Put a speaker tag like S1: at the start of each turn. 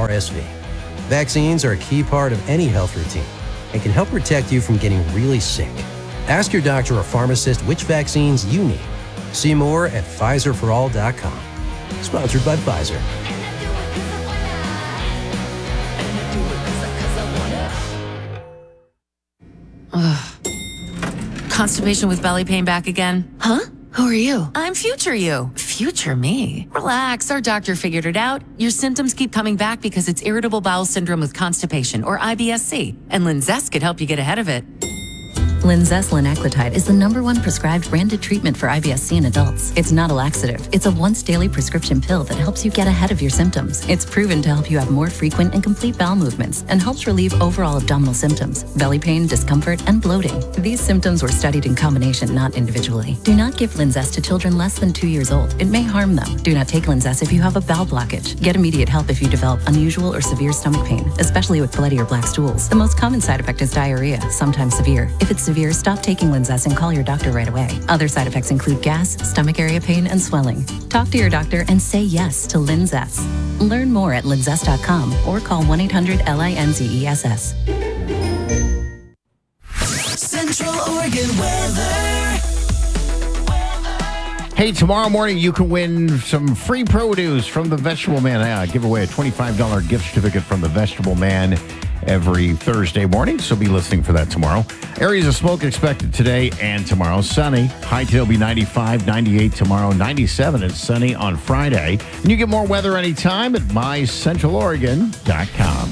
S1: RSV. Vaccines are a key part of any health routine and can help protect you from getting really sick. Ask your doctor or pharmacist which vaccines you need. See more at PfizerForAll.com. Sponsored by Pfizer.
S2: Constipation with belly pain back again?
S3: Huh? Who are you?
S2: I'm future you.
S3: Future me?
S2: Relax, our doctor figured it out. Your symptoms keep coming back because it's irritable bowel syndrome with constipation, or IBS-C, and Linzess could help you get ahead of it.
S4: Linzess linaclotide is the #1 prescribed branded treatment for IBS-C in adults. It's not a laxative. It's a once-daily prescription pill that helps you get ahead of your symptoms. It's proven to help you have more frequent and complete bowel movements and helps relieve overall abdominal symptoms, belly pain, discomfort, and bloating. These symptoms were studied in combination, not individually. Do not give Linzess to children less than 2 years old. It may harm them. Do not take Linzess if you have a bowel blockage. Get immediate help if you develop unusual or severe stomach pain, especially with bloody or black stools. The most common side effect is diarrhea, sometimes severe. If it's severe, stop taking Linzess and call your doctor right away. Other side effects include gas, stomach area pain, and swelling. Talk to your doctor and say yes to Linzess. Learn more at linzess.com or call 1-800-LINZESS.
S5: Central Oregon weather.
S6: Hey, tomorrow morning you can win some free produce from the Vegetable Man. Give away a $25 gift certificate from the Vegetable Man every Thursday morning, so be listening for that tomorrow. Areas of smoke expected today and tomorrow. Sunny. High today will be 95, 98 tomorrow, 97 and sunny on Friday. And you get more weather anytime at mycentraloregon.com.